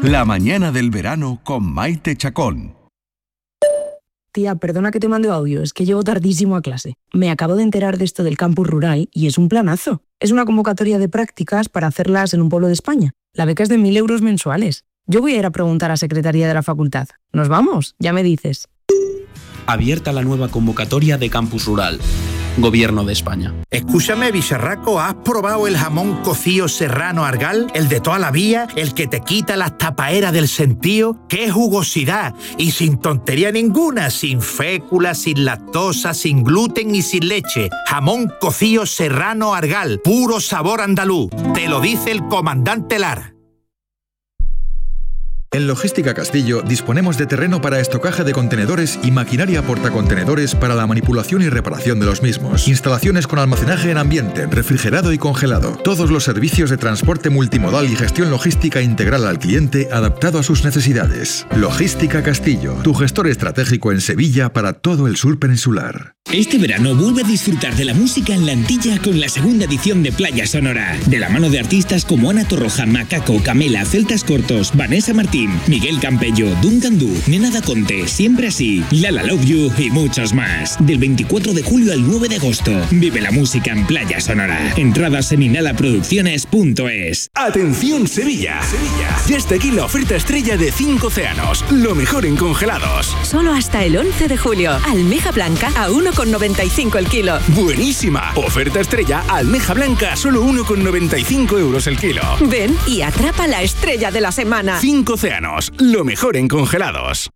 La mañana del verano con Maite Chacón. Tía, perdona que te mande audio, es que llego tardísimo a clase. Me acabo de enterar de esto del campus rural y es un planazo. Es una convocatoria de prácticas para hacerlas en un pueblo de España. La beca es de 1.000 euros mensuales. Yo voy a ir a preguntar a Secretaría de la Facultad. ¿Nos vamos? Ya me dices. Abierta la nueva convocatoria de Campus Rural. Gobierno de España. Escúchame, bicharraco, ¿has probado el jamón cocido serrano Argal? El de toda la vida, el que te quita las tapaeras del sentío. ¡Qué jugosidad! Y sin tontería ninguna, sin fécula, sin lactosa, sin gluten y sin leche. Jamón cocido serrano Argal, puro sabor andaluz. Te lo dice el comandante Lara. En Logística Castillo disponemos de terreno para estocaje de contenedores y maquinaria portacontenedores para la manipulación y reparación de los mismos. Instalaciones con almacenaje en ambiente, refrigerado y congelado. Todos los servicios de transporte multimodal y gestión logística integral al cliente adaptado a sus necesidades. Logística Castillo, tu gestor estratégico en Sevilla para todo el sur peninsular. Este verano vuelve a disfrutar de la música en la Antilla con la segunda edición de Playa Sonora. De la mano de artistas como Ana Torroja, Macaco, Camela, Celtas Cortos, Vanessa Martín, Miguel Campello, Duncan Du, Nena Da Conte, Siempre Así, Lala Love You y muchos más. Del 24 de julio al 9 de agosto. Vive la música en Playa Sonora. Entradas en inhalaproducciones.es. ¡Atención Sevilla! Ya está aquí la oferta estrella de 5 océanos. Lo mejor en congelados. Solo hasta el 11 de julio. Almeja blanca a 1,95 el kilo. ¡Buenísima! Oferta estrella almeja blanca, solo 1,95 euros el kilo. Ven y atrapa la estrella de la semana. 5 océanos, lo mejor en congelados.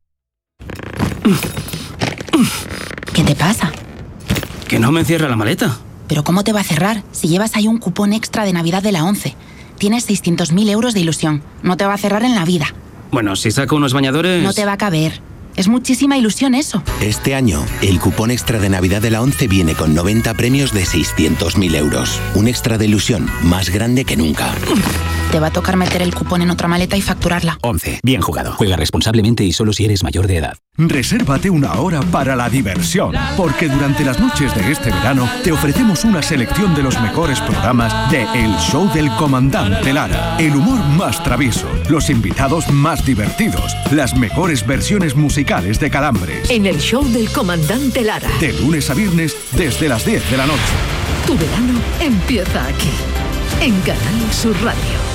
¿Qué te pasa? Que no me cierra la maleta. ¿Pero cómo te va a cerrar si llevas ahí un cupón extra de Navidad de la 11? Tienes 600.000 euros de ilusión. No te va a cerrar en la vida. Bueno, si saco unos bañadores... No te va a caber. Es muchísima ilusión eso. Este año, el cupón extra de Navidad de la 11 viene con 90 premios de 600.000 euros. Un extra de ilusión más grande que nunca. Te va a tocar meter el cupón en otra maleta y facturarla. 11. Bien jugado. Juega responsablemente y solo si eres mayor de edad. Resérvate una hora para la diversión, porque durante las noches de este verano te ofrecemos una selección de los mejores programas de El Show del Comandante Lara. El humor más travieso, los invitados más divertidos, las mejores versiones musicales de Calambres. En El Show del Comandante Lara. De lunes a viernes desde las 10 de la noche. Tu verano empieza aquí, en Canal Sur Radio.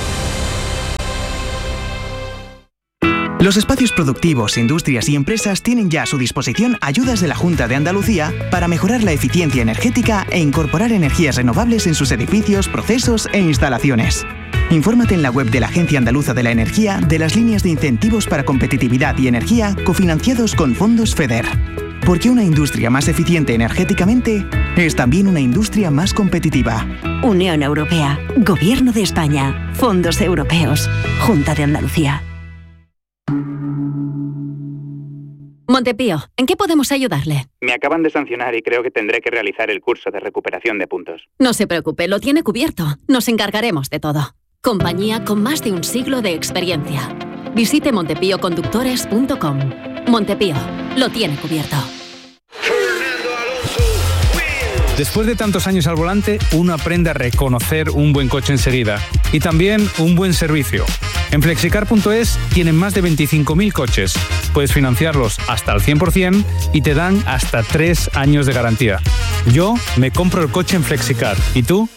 Los espacios productivos, industrias y empresas tienen ya a su disposición ayudas de la Junta de Andalucía para mejorar la eficiencia energética e incorporar energías renovables en sus edificios, procesos e instalaciones. Infórmate en la web de la Agencia Andaluza de la Energía de las líneas de incentivos para competitividad y energía cofinanciados con fondos FEDER. Porque una industria más eficiente energéticamente es también una industria más competitiva. Unión Europea, Gobierno de España, Fondos Europeos, Junta de Andalucía. Montepío, ¿en qué podemos ayudarle? Me acaban de sancionar y creo que tendré que realizar el curso de recuperación de puntos. No se preocupe, lo tiene cubierto. Nos encargaremos de todo. Compañía con más de un siglo de experiencia. Visite montepíoconductores.com. Montepío, lo tiene cubierto. Después de tantos años al volante, uno aprende a reconocer un buen coche enseguida y también un buen servicio. En Flexicar.es tienen más de 25.000 coches. Puedes financiarlos hasta el 100% y te dan hasta 3 años de garantía. Yo me compro el coche en Flexicar. ¿Y tú?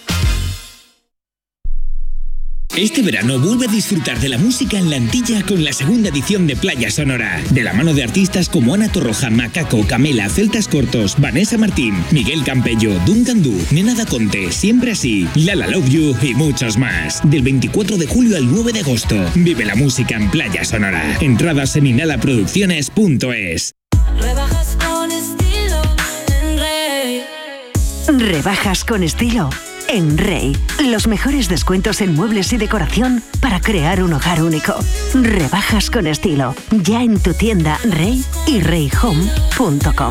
Este verano vuelve a disfrutar de la música en la Antilla con la segunda edición de Playa Sonora. De la mano de artistas como Ana Torroja, Macaco, Camela, Celtas Cortos, Vanessa Martín, Miguel Campello, Duncan Du, Nena Da Conte, Siempre Así, Lala Love You y muchos más. Del 24 de julio al 9 de agosto. Vive la música en Playa Sonora. Entradas en inhalaproducciones.es. Rebajas con estilo en Rey. Rebajas con estilo en Rey. Los mejores descuentos en muebles y decoración para crear un hogar único. Rebajas con estilo. Ya en tu tienda Rey y reyhome.com.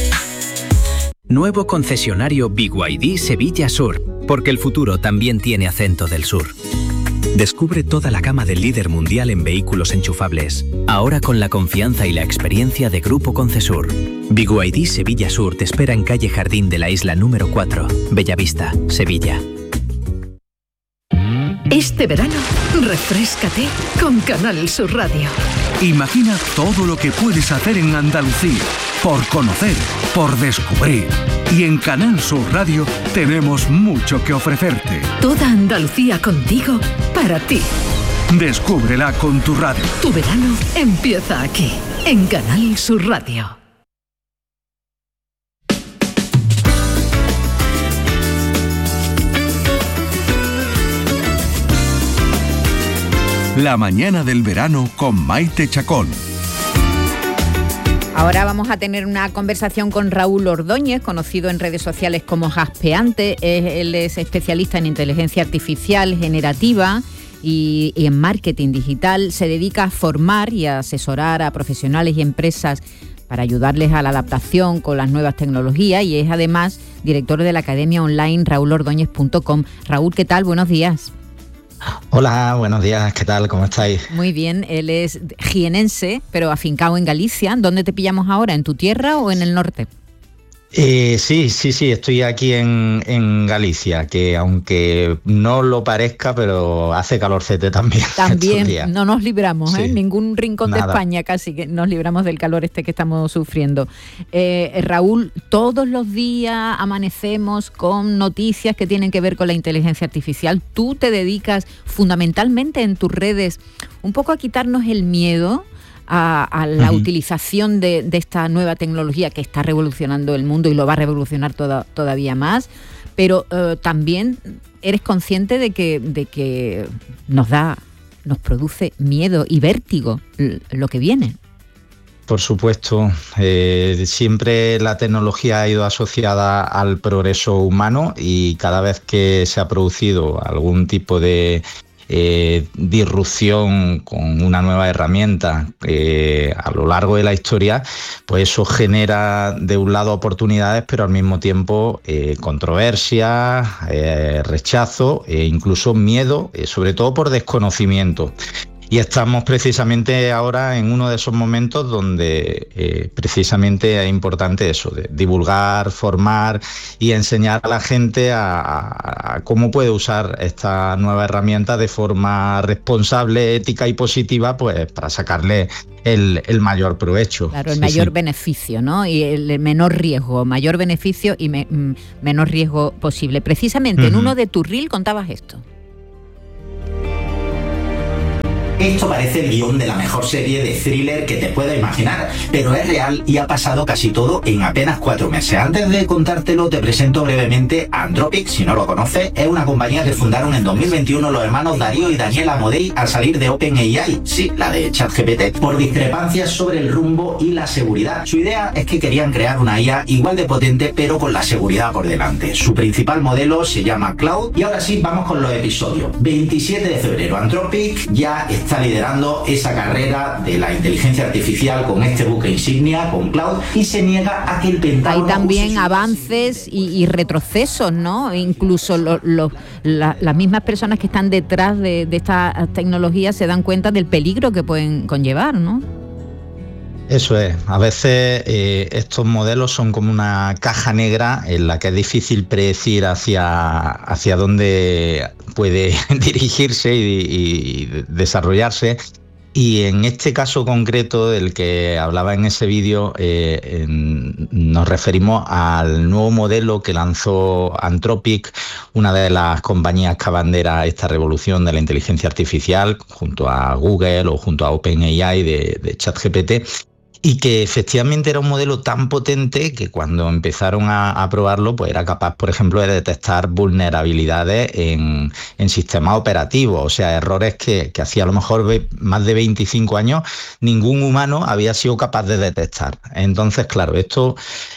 Nuevo concesionario BYD Sevilla Sur, porque el futuro también tiene acento del sur. Descubre toda la gama del líder mundial en vehículos enchufables, ahora con la confianza y la experiencia de Grupo Concesur. BYD Sevilla Sur te espera en calle Jardín de la Isla número 4, Bellavista, Sevilla. Este verano, refréscate con Canal Sur Radio. Imagina todo lo que puedes hacer en Andalucía, por conocer, por descubrir. Y en Canal Sur Radio tenemos mucho que ofrecerte. Toda Andalucía contigo, para ti. Descúbrela con tu radio. Tu verano empieza aquí, en Canal Sur Radio. La mañana del verano con Maite Chacón. Ahora vamos a tener una conversación con Raúl Ordóñez, conocido en redes sociales como Jaspeante. Él es especialista en inteligencia artificial generativa y en marketing digital. Se dedica a formar y a asesorar a profesionales y empresas para ayudarles a la adaptación con las nuevas tecnologías, y es además director de la academia online raulordóñez.com. Raúl, ¿qué tal? Buenos días. Hola, buenos días, ¿qué tal? ¿Cómo estáis? Muy bien, él es jienense, pero afincado en Galicia. ¿Dónde te pillamos ahora? ¿En tu tierra o en el norte? Sí, estoy aquí en Galicia, que aunque no lo parezca, pero hace calorcete también. También, no nos libramos, sí. Ningún rincón Nada. de España casi que nos libramos del calor que estamos sufriendo. Raúl, todos los días amanecemos con noticias que tienen que ver con la inteligencia artificial. Tú te dedicas fundamentalmente en tus redes un poco a quitarnos el miedo a la utilización de esta nueva tecnología que está revolucionando el mundo y lo va a revolucionar todavía más, pero también eres consciente de que nos produce miedo y vértigo lo que viene. Por supuesto, siempre la tecnología ha ido asociada al progreso humano, y cada vez que se ha producido algún tipo de disrupción con una nueva herramienta a lo largo de la historia, pues eso genera de un lado oportunidades, pero al mismo tiempo controversia, rechazo e incluso miedo, sobre todo por desconocimiento. Y estamos precisamente ahora en uno de esos momentos donde precisamente es importante eso, de divulgar, formar y enseñar a la gente a cómo puede usar esta nueva herramienta de forma responsable, ética y positiva, pues para sacarle el mayor provecho. Claro, el mayor beneficio, ¿no? Y el menor riesgo, mayor beneficio y menor riesgo posible. Precisamente en uno de tus reels contabas esto. Esto parece el guión de la mejor serie de thriller que te puedas imaginar, pero es real y ha pasado casi todo en apenas 4 meses. Antes de contártelo, te presento brevemente a Anthropic. Si no lo conoces, es una compañía que fundaron en 2021 los hermanos Darío y Daniel Amodei al salir de OpenAI, sí, la de ChatGPT, por discrepancias sobre el rumbo y la seguridad. Su idea es que querían crear una IA igual de potente, pero con la seguridad por delante. Su principal modelo se llama Cloud, y ahora sí, vamos con los episodios. 27 de febrero, Anthropic ya está liderando esa carrera de la inteligencia artificial con este buque insignia, con Cloud, y se niega a que el Pentágono... Hay también avances y retrocesos, ¿no? Incluso las mismas personas que están detrás de esta tecnología se dan cuenta del peligro que pueden conllevar, ¿no? Eso es, a veces estos modelos son como una caja negra en la que es difícil predecir hacia dónde puede dirigirse y desarrollarse. Y en este caso concreto del que hablaba en ese vídeo, nos referimos al nuevo modelo que lanzó Anthropic, una de las compañías que abandera esta revolución de la inteligencia artificial, junto a Google o junto a OpenAI de ChatGPT. Y que efectivamente era un modelo tan potente que cuando empezaron a probarlo, pues era capaz, por ejemplo, de detectar vulnerabilidades en sistemas operativos, o sea, errores que hacía a lo mejor más de 25 años ningún humano había sido capaz de detectar. Entonces, claro, esto...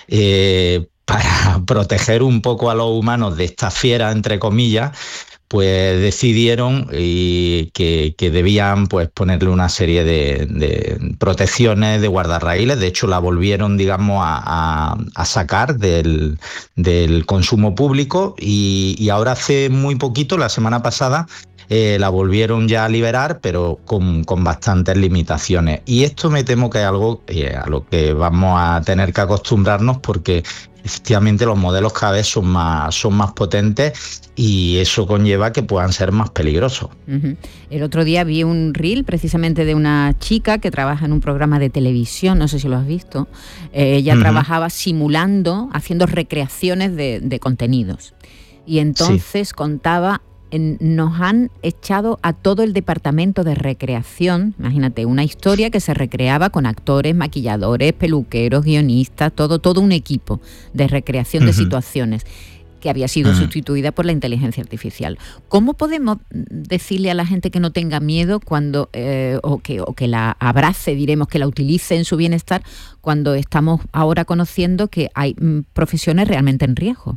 para proteger un poco a los humanos de esta fiera, entre comillas, pues decidieron que debían pues ponerle una serie de protecciones, de guardarraíles. De hecho, la volvieron, digamos, a sacar del consumo público, y ahora hace muy poquito, la semana pasada, la volvieron ya a liberar, pero con bastantes limitaciones. Y esto me temo que es algo a lo que vamos a tener que acostumbrarnos, porque efectivamente los modelos cada vez son más potentes y eso conlleva que puedan ser más peligrosos. Uh-huh. El otro día vi un reel precisamente de una chica que trabaja en un programa de televisión, no sé si lo has visto. Ella trabajaba simulando, haciendo recreaciones de contenidos. Y entonces contaba, nos han echado a todo el departamento de recreación, imagínate, una historia que se recreaba con actores, maquilladores, peluqueros, guionistas, todo un equipo de recreación de situaciones, que había sido sustituida por la inteligencia artificial. ¿Cómo podemos decirle a la gente que no tenga miedo cuando o que la abrace, diremos, que la utilice en su bienestar, cuando estamos ahora conociendo que hay profesiones realmente en riesgo?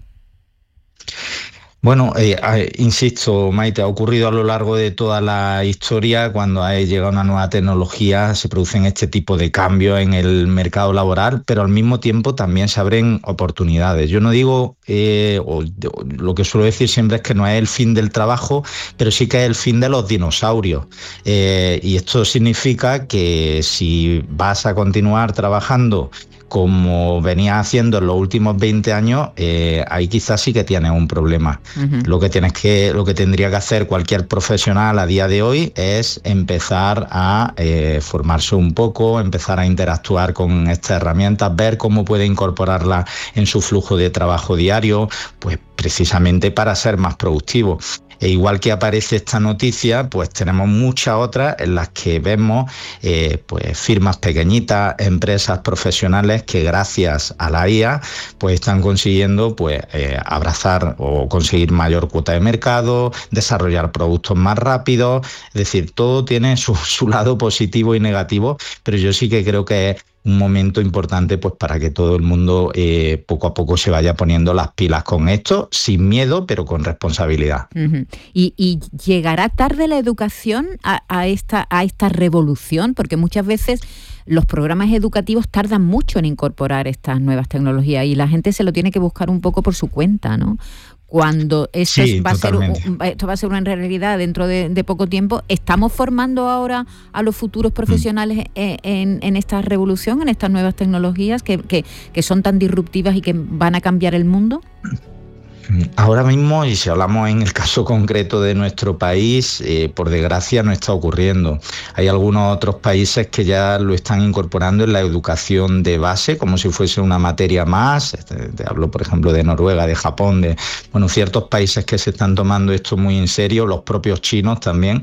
Bueno, insisto, Maite, ha ocurrido a lo largo de toda la historia. Cuando llega una nueva tecnología se producen este tipo de cambios en el mercado laboral, pero al mismo tiempo también se abren oportunidades. Yo no digo, lo que suelo decir siempre es que no es el fin del trabajo, pero sí que es el fin de los dinosaurios. Y esto significa que si vas a continuar trabajando como venía haciendo en los últimos 20 años, ahí quizás sí que tienes un problema. Lo que tendría que hacer cualquier profesional a día de hoy es empezar a formarse un poco, empezar a interactuar con estas herramientas, ver cómo puede incorporarlas en su flujo de trabajo diario, pues precisamente para ser más productivo. E igual que aparece esta noticia, pues tenemos muchas otras en las que vemos pues firmas pequeñitas, empresas profesionales que gracias a la IA pues están consiguiendo pues abrazar o conseguir mayor cuota de mercado, desarrollar productos más rápidos. Es decir, todo tiene su lado positivo y negativo, pero yo sí que creo que es un momento importante pues para que todo el mundo poco a poco se vaya poniendo las pilas con esto, sin miedo, pero con responsabilidad. Uh-huh. ¿Y llegará tarde la educación a esta revolución? Porque muchas veces los programas educativos tardan mucho en incorporar estas nuevas tecnologías y la gente se lo tiene que buscar un poco por su cuenta, ¿no? Cuando esto va a ser una realidad dentro de poco tiempo, ¿estamos formando ahora a los futuros profesionales en esta revolución, en estas nuevas tecnologías que son tan disruptivas y que van a cambiar el mundo? Ahora mismo, y si hablamos en el caso concreto de nuestro país, por desgracia no está ocurriendo. Hay algunos otros países que ya lo están incorporando en la educación de base, como si fuese una materia más. Te hablo, por ejemplo, de Noruega, de Japón, de ciertos países que se están tomando esto muy en serio, los propios chinos también.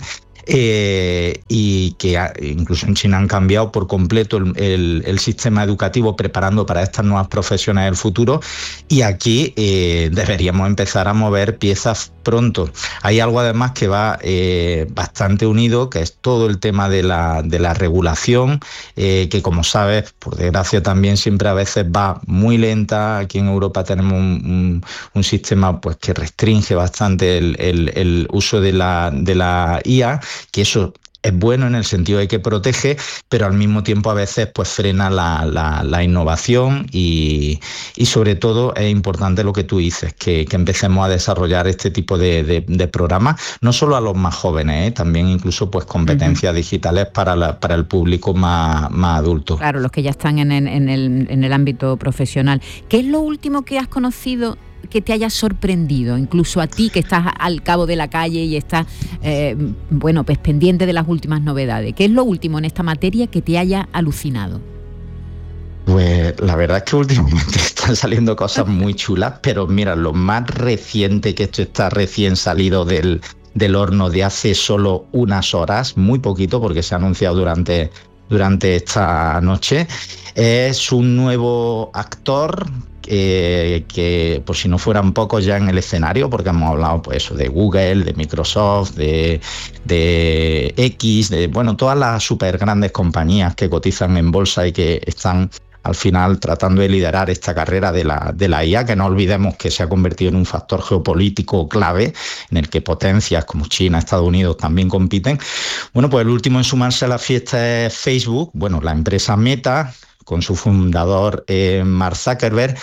Y que incluso en China han cambiado por completo el sistema educativo, preparando para estas nuevas profesiones del futuro, y aquí deberíamos empezar a mover piezas pronto. Hay algo además que va bastante unido, que es todo el tema de la regulación, que como sabes, por desgracia también siempre a veces va muy lenta. Aquí en Europa tenemos un sistema pues que restringe bastante el uso de la IA, que eso es bueno en el sentido de que protege, pero al mismo tiempo a veces pues frena la innovación y sobre todo es importante lo que tú dices, que empecemos a desarrollar este tipo de programas, no solo a los más jóvenes, también incluso pues competencias digitales para el público más adulto. Claro, los que ya están en el ámbito profesional. ¿Qué es lo último que has conocido que te haya sorprendido, incluso a ti que estás al cabo de la calle y estás pues pendiente de las últimas novedades? ¿Qué es lo último en esta materia que te haya alucinado? Pues la verdad es que últimamente están saliendo cosas muy chulas, pero mira, lo más reciente, que esto está recién salido del horno de hace solo unas horas, muy poquito porque se ha anunciado durante esta noche, es un nuevo actor que por si no fueran pocos ya en el escenario, porque hemos hablado pues de Google, de Microsoft, de X, de todas las súper grandes compañías que cotizan en bolsa y que están al final tratando de liderar esta carrera de la IA, que no olvidemos que se ha convertido en un factor geopolítico clave en el que potencias como China, Estados Unidos también compiten. Bueno, pues el último en sumarse a la fiesta es Facebook, la empresa Meta, con su fundador Mark Zuckerberg,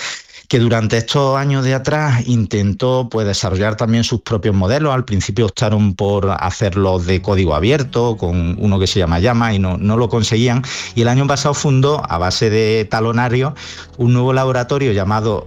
que durante estos años de atrás intentó pues desarrollar también sus propios modelos. Al principio optaron por hacerlos de código abierto, con uno que se llama Llama, y no lo conseguían. Y el año pasado fundó, a base de talonario, un nuevo laboratorio llamado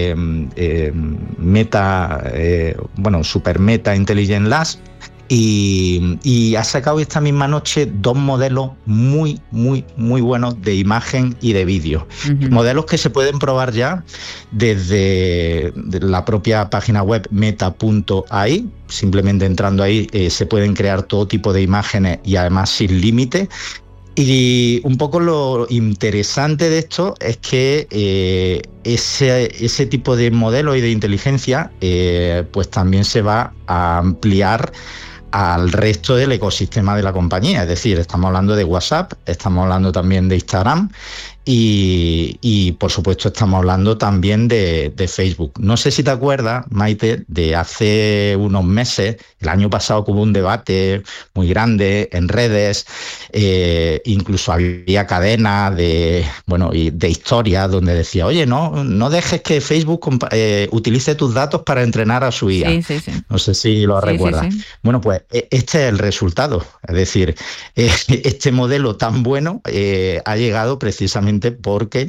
Super Meta Intelligent Labs, y ha sacado esta misma noche 2 modelos muy buenos de imagen y de vídeo. Modelos que se pueden probar ya desde la propia página web meta.ai. Simplemente entrando ahí se pueden crear todo tipo de imágenes y además sin límite. Y un poco lo interesante de esto es que ese tipo de modelo y de inteligencia pues también se va a ampliar al resto del ecosistema de la compañía. Es decir, estamos hablando de WhatsApp, estamos hablando también de Instagram y por supuesto estamos hablando también de Facebook. No sé si te acuerdas, Maite, de hace unos meses, el año pasado, hubo un debate muy grande en redes, incluso había cadenas de historias donde decía, oye, no dejes que Facebook utilice tus datos para entrenar a su IA. Sí. No sé si lo recuerdas. Sí. Bueno, pues este es el resultado. Es decir, este modelo tan bueno ha llegado precisamente porque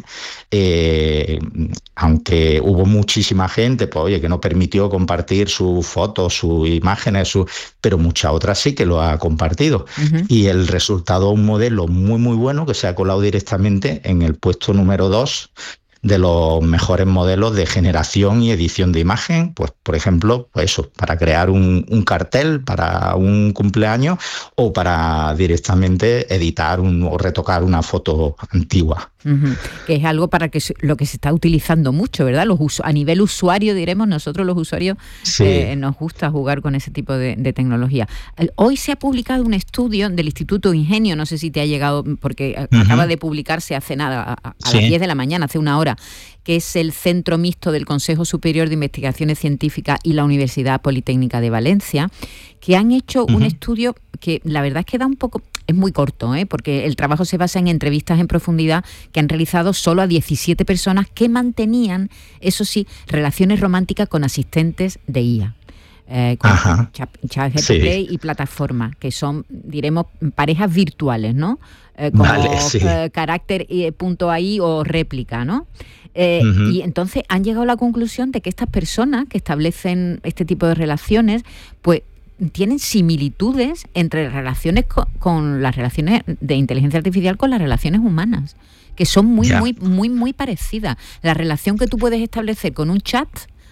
aunque hubo muchísima gente que no permitió compartir sus fotos, sus imágenes, pero muchas otras sí que lo ha compartido. Y el resultado, un modelo muy bueno que se ha colado directamente en el puesto número 2 de los mejores modelos de generación y edición de imagen, pues por ejemplo, pues eso, para crear un cartel para un cumpleaños o para directamente editar o retocar una foto antigua. Que es algo para lo que se está utilizando mucho, ¿verdad? A nivel usuario, diremos, nosotros los usuarios nos gusta jugar con ese tipo de tecnología. Hoy se ha publicado un estudio del Instituto Ingenio, no sé si te ha llegado, porque acaba de publicarse hace nada, a las 10 de la mañana, hace una hora, que es el Centro Mixto del Consejo Superior de Investigaciones Científicas y la Universidad Politécnica de Valencia, que han hecho un estudio que la verdad es que da un poco... Es muy corto, porque el trabajo se basa en entrevistas en profundidad que han realizado solo a 17 personas que mantenían, eso sí, relaciones románticas con asistentes de IA. Con ChatGPT y plataformas, que son, diremos, parejas virtuales, ¿no? Como carácter.ai o réplica, ¿no? Y entonces han llegado a la conclusión de que estas personas que establecen este tipo de relaciones, pues tienen similitudes entre relaciones con las relaciones de inteligencia artificial con las relaciones humanas, que son muy parecidas. La relación que tú puedes establecer con un chat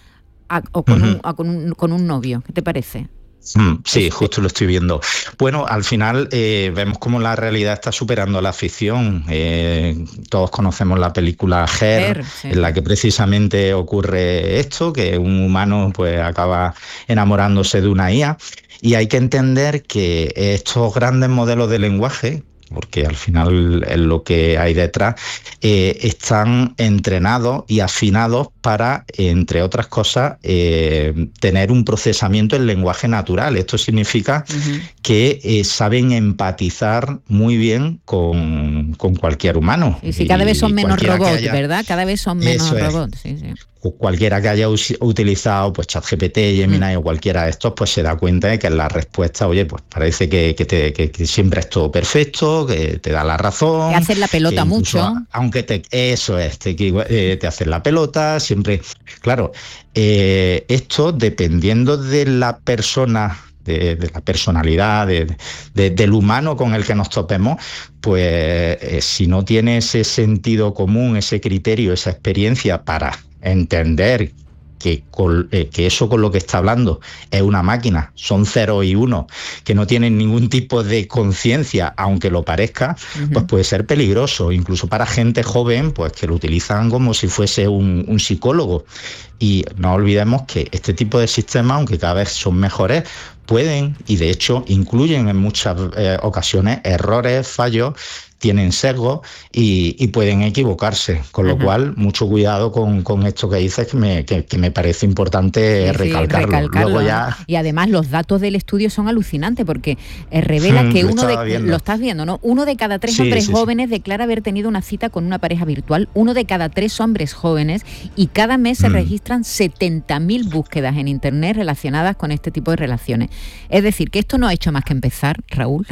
con un novio, ¿qué te parece? Sí, justo lo estoy viendo. Bueno, al final vemos cómo la realidad está superando a la ficción. Todos conocemos la película Her, en la que precisamente ocurre esto, que un humano pues acaba enamorándose de una IA. Y hay que entender que estos grandes modelos de lenguaje, porque al final es lo que hay detrás, están entrenados y afinados para, entre otras cosas, tener un procesamiento en lenguaje natural. Esto significa que saben empatizar muy bien con cualquier humano. Y cada vez son menos robots, ¿verdad? Cada vez son menos robots. Sí. Cualquiera que haya utilizado pues ChatGPT, Gemini o cualquiera de estos, pues se da cuenta de que en la respuesta, oye, pues parece que siempre es todo perfecto, que te da la razón. Te hacen la pelota mucho. Aunque te hacen la pelota, siempre. Claro, esto dependiendo de la persona, de la personalidad, del humano con el que nos topemos, pues si no tiene ese sentido común, ese criterio, esa experiencia para entender que eso con lo que está hablando es una máquina, son 0 y 1, que no tienen ningún tipo de conciencia, aunque lo parezca, pues puede ser peligroso, incluso para gente joven, pues que lo utilizan como si fuese un psicólogo. Y no olvidemos que este tipo de sistemas, aunque cada vez son mejores, pueden, y de hecho incluyen en muchas ocasiones, errores, fallos tienen sesgos y pueden equivocarse, con lo cual mucho cuidado con esto que dices, que me parece importante recalcarlo. Luego ya... Y además los datos del estudio son alucinantes porque revela que lo estás viendo, ¿no? 1 de cada 3 hombres jóvenes declara haber tenido una cita con una pareja virtual, 1 de cada 3 hombres jóvenes, y cada mes se registran 70.000 búsquedas en internet relacionadas con este tipo de relaciones. Es decir, que esto no ha hecho más que empezar, Raúl.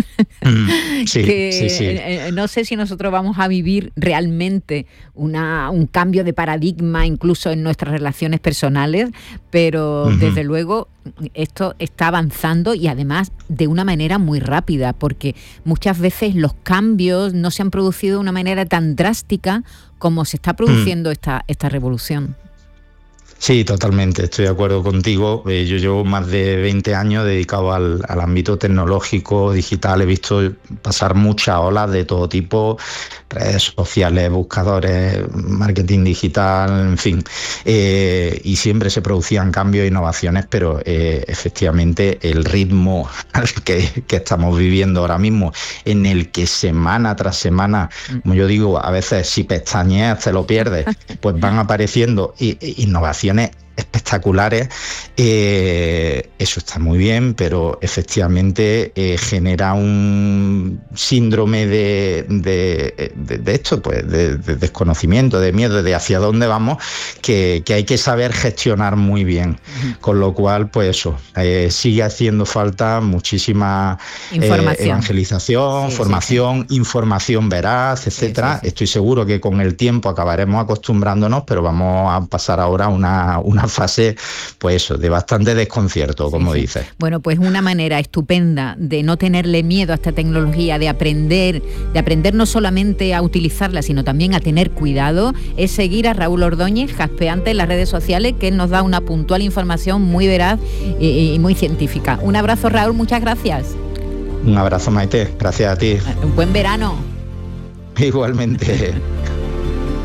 No sé si nosotros vamos a vivir realmente un cambio de paradigma incluso en nuestras relaciones personales, pero desde luego esto está avanzando y además de una manera muy rápida, porque muchas veces los cambios no se han producido de una manera tan drástica como se está produciendo esta revolución. Sí, totalmente, estoy de acuerdo contigo. Yo llevo más de 20 años dedicado al ámbito tecnológico, digital. He visto pasar muchas olas de todo tipo, redes sociales, buscadores, marketing digital, en fin. Y siempre se producían cambios e innovaciones, pero efectivamente el ritmo que estamos viviendo ahora mismo, en el que semana tras semana, como yo digo, a veces si pestañeas te lo pierdes, pues van apareciendo innovaciones espectaculares. Eso está muy bien, pero efectivamente genera un síndrome de esto, pues de desconocimiento, de miedo, de hacia dónde vamos, que hay que saber gestionar muy bien. Con lo cual, pues eso, sigue haciendo falta muchísima evangelización, formación, información veraz, etcétera. Estoy seguro que con el tiempo acabaremos acostumbrándonos, pero vamos a pasar ahora una fase, pues eso, de bastante desconcierto, como dices. Bueno, pues una manera estupenda de no tenerle miedo a esta tecnología, de aprender no solamente a utilizarla, sino también a tener cuidado, es seguir a Raúl Ordóñez, jaspeante en las redes sociales, que nos da una puntual información muy veraz y muy científica. Un abrazo, Raúl, muchas gracias. Un abrazo, Maite, gracias a ti. Un buen verano. Igualmente.